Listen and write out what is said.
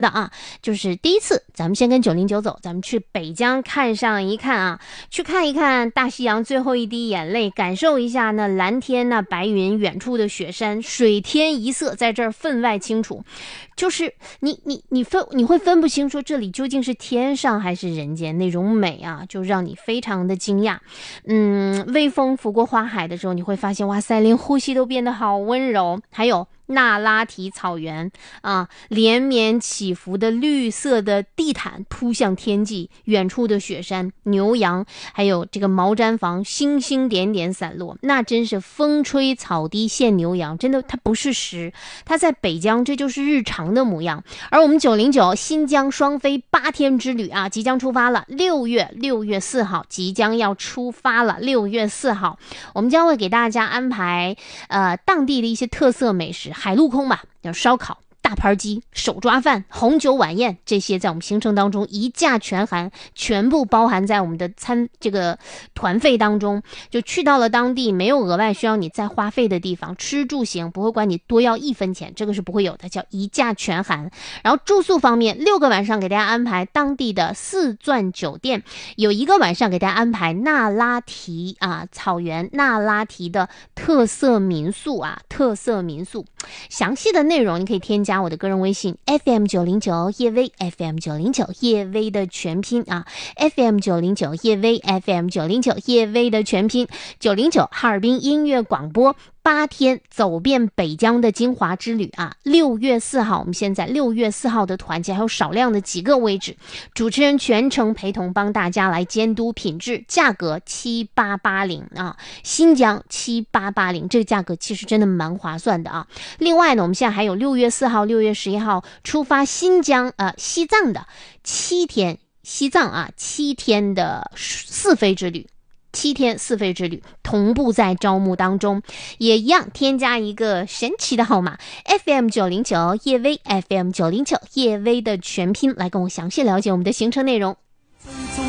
的啊，就是第一次咱们先跟909走，咱们去北疆看上一看啊，去看一看大西洋最后一滴眼泪，感受一下那蓝天那白云，远处的雪山，水天一色，在这儿分外清楚。就是你会分不清说这里究竟是天上还是人间，那种美啊，就让你非常的惊讶。微风拂过花海的时候，你会发现哇塞，连呼吸都变得好温柔。还有那拉提草原啊，连绵起伏的绿色的地毯铺向天际，远处的雪山、牛羊，还有这个毛毡房，星星点点散落，那真是风吹草低见牛羊，真的它不是诗，它在北疆这就是日常的模样。而我们909新疆双飞8天之旅啊，即将出发了，6月4号即将要出发了，6月4号我们将会给大家安排当地的一些特色美食，海陆空吧，有烧烤、大盘鸡、手抓饭、红酒晚宴，这些在我们行程当中一价全含，全部包含在我们的这个团费当中。就去到了当地，没有额外需要你再花费的地方，吃住行不会管你多要1分钱，这个是不会有的，叫一价全含。然后住宿方面，6个晚上给大家安排当地的4钻酒店，有1个晚上给大家安排那拉提草原那拉提的特色民宿啊，特色民宿。详细的内容你可以添加我的个人微信 FM909 叶薇 FM909 叶薇的全拼啊 FM909 叶薇 FM909 叶薇的全拼909哈尔滨音乐广播8天走遍北疆的精华之旅啊！6月4号，我们现在6月4号的团结还有少量的几个位置，主持人全程陪同帮大家来监督品质，价格7880啊，新疆7880，这个价格其实真的蛮划算的啊。另外呢，我们现在还有6月4号、6月11号出发新疆西藏的7天，西藏啊7天的4飞之旅。7天4飞之旅同步在招募当中，也一样添加一个神奇的号码 FM909 叶薇 FM909 叶薇的全拼来跟我详细了解我们的行程内容。